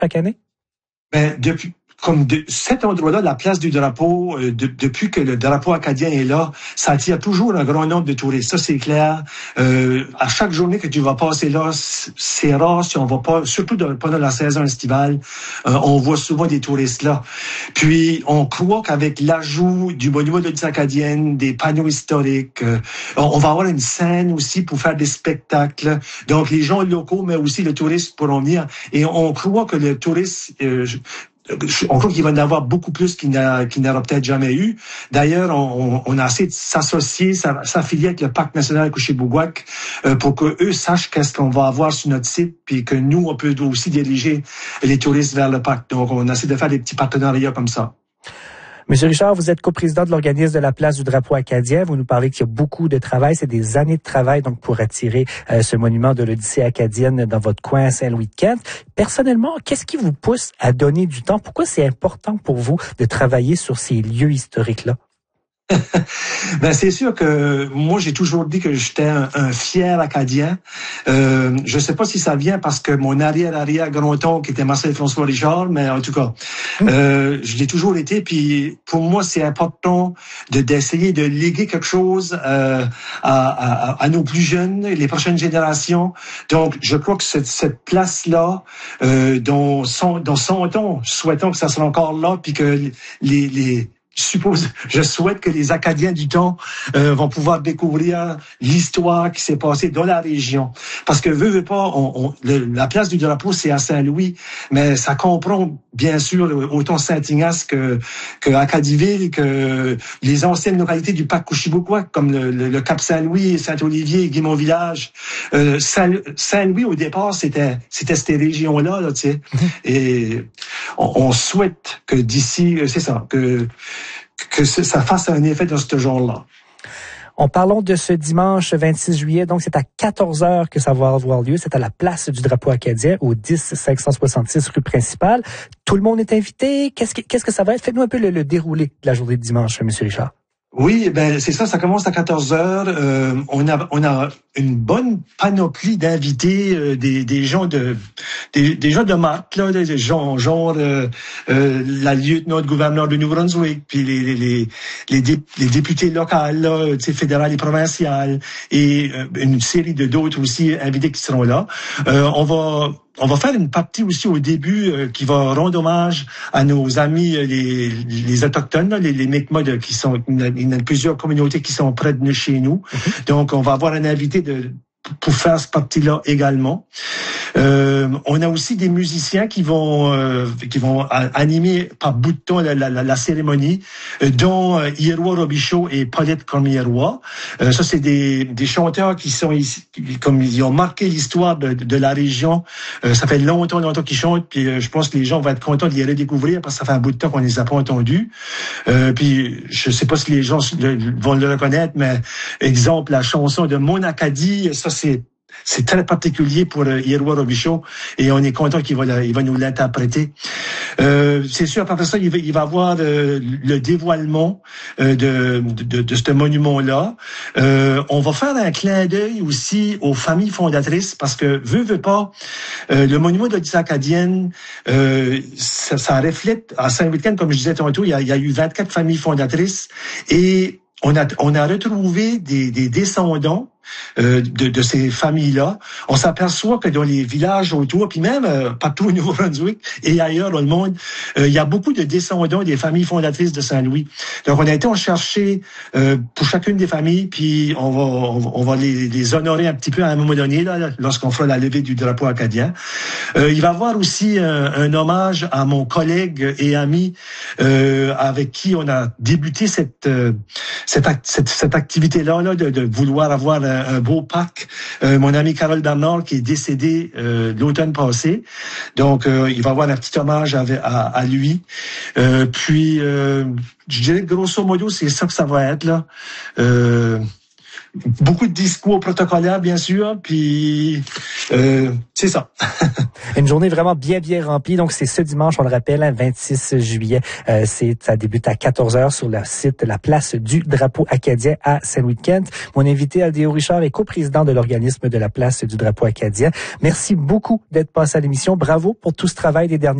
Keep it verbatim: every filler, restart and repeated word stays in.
chaque année? Ben, depuis, comme de, cet endroit-là, la place du drapeau, euh, de, depuis que le drapeau acadien est là, ça attire toujours un grand nombre de touristes. Ça, c'est clair. Euh, à chaque journée que tu vas passer là, c'est rare si on va pas, surtout de, pendant la saison estivale, euh, on voit souvent des touristes là. Puis, on croit qu'avavec l'ajout du monument de l'Odyssée acadienne, des panneaux historiques, euh, on, on va avoir une scène aussi pour faire des spectacles. Donc, les gens locaux, mais aussi les touristes pourront venir. Et on croit que le touriste, euh, on croit qu'il va y en avoir beaucoup plus qu'il n'a, qu'il n'aura peut-être jamais eu. D'ailleurs, on, on a essayé de s'associer, s'affilier avec le Parc national Couché-Bougouac euh, pour que eux sachent qu'est-ce qu'on va avoir sur notre site, puis que nous, on peut aussi diriger les touristes vers le parc. Donc, on essaie de faire des petits partenariats comme ça. Monsieur Richard, vous êtes coprésident de l'organisme de la place du drapeau acadien. Vous nous parlez qu'il y a beaucoup de travail. C'est des années de travail donc pour attirer euh, ce monument de l'Odyssée acadienne dans votre coin Saint-Louis-de-Kent. Personnellement, qu'est-ce qui vous pousse à donner du temps? Pourquoi c'est important pour vous de travailler sur ces lieux historiques-là? Ben c'est sûr que moi j'ai toujours dit que j'étais un, un fier Acadien. Euh, je sais pas si ça vient parce que mon arrière arrière grand-oncle était Marcel François Richard, mais en tout cas, euh, je l'ai toujours été. Puis pour moi c'est important de d'essayer de léguer quelque chose euh, à, à, à nos plus jeunes, les prochaines générations. Donc je crois que cette, cette place là, euh, dans son dans cent ans, souhaitons que ça soit encore là, puis que les les Je suppose, je souhaite que les Acadiens du temps euh, vont pouvoir découvrir l'histoire qui s'est passée dans la région. Parce que, veut, veut pas, on, on, le, la place du drapeau, c'est à Saint-Louis, mais ça comprend, bien sûr, autant Saint-Ignace que, que Acadiville, que les anciennes localités du parc Couché-Bougouac, comme le, le, le Cap Saint-Louis, Saint-Olivier, Guimont-Village. Euh, Saint, Saint-Louis, au départ, c'était, c'était ces régions-là, là, tu sais. Et on, on souhaite que d'ici, c'est ça, que que ça fasse un effet dans ce genre-là. En parlant de ce dimanche vingt-six juillet, donc c'est à quatorze heures que ça va avoir lieu. C'est à la place du drapeau acadien, au dix cinq cent soixante-six rue principale. Tout le monde est invité. Qu'est-ce que, qu'est-ce que ça va être? Faites-nous un peu le, le déroulé de la journée de dimanche, Monsieur Richard. Oui, ben c'est ça, ça commence à quatorze heures. Euh, on a on a une bonne panoplie d'invités, euh, des des gens de des, des gens de marque là, des gens genre euh, euh, la lieutenant de gouverneur de Nouveau-Brunswick, puis les les les les, dé, les députés locaux là, tu sais, fédéral et provincial, et euh, une série de d'autres aussi invités qui seront là. Euh, on va On va faire une partie aussi au début euh, qui va rendre hommage à nos amis euh, les, les autochtones, là, les, les Mi'kmaq, qui sont, il y a plusieurs communautés qui sont près de chez nous. Mm-hmm. Donc, on va avoir un invité de pour faire cette partie-là également. Euh, on a aussi des musiciens qui vont euh, qui vont animer par bout de temps la, la, la cérémonie, euh, dont euh, Irois Robichaud et Paulette Cormier-Roy. Euh, ça, c'est des, des chanteurs qui sont ici, qui, comme ils ont marqué l'histoire de, de la région. Euh, ça fait longtemps, longtemps qu'ils chantent, puis euh, je pense que les gens vont être contents de les redécouvrir parce que ça fait un bout de temps qu'on les a pas entendus. Euh, puis je sais pas si les gens le, vont le reconnaître, mais exemple, la chanson de Mon Acadie, ça c'est c'est très particulier pour euh, Irois Robichaud et on est content qu'il va, il va nous l'interpréter. Euh, c'est sûr, après ça, il va, il va avoir euh, le dévoilement euh, de, de, de ce monument-là. Euh, on va faire un clin d'œil aussi aux familles fondatrices parce que, veut, veut pas, euh, le monument de l'Odyssée acadienne, euh, ça, ça reflète, à Saint-Louis-de-Kent, comme je disais tantôt, il y a, il y a eu vingt-quatre familles fondatrices et on a, on a retrouvé des, des descendants Euh, de, de ces familles-là. On s'aperçoit que dans les villages autour, puis même euh, partout au Nouveau-Brunswick et ailleurs dans le monde, euh, il y a beaucoup de descendants des familles fondatrices de Saint-Louis. Donc, on a été en chercher euh, pour chacune des familles, puis on va, on va, on va les, les honorer un petit peu à un moment donné, là, lorsqu'on fera la levée du drapeau acadien. Euh, il va y avoir aussi un, un hommage à mon collègue et ami euh, avec qui on a débuté cette, euh, cette, cette, cette activité-là, là, de, de vouloir avoir un, un beau parc. Euh, mon ami Carole Bernard qui est décédé euh, l'automne passé. Donc, euh, il va y avoir un petit hommage à, à, à lui. Euh, puis, euh, je dirais que grosso modo, c'est ça que ça va être, là. Euh, beaucoup de discours protocolaires, bien sûr, puis euh, c'est ça. Une journée vraiment bien, bien remplie. Donc, c'est ce dimanche, on le rappelle, hein, vingt-six juillet. Euh, c'est, ça débute à quatorze heures sur le site La Place du Drapeau acadien à Saint-Louis-de-Kent. Mon invité, Aldéo Richard, est coprésident de l'organisme de la Place du Drapeau acadien. Merci beaucoup d'être passé à l'émission. Bravo pour tout ce travail des derniers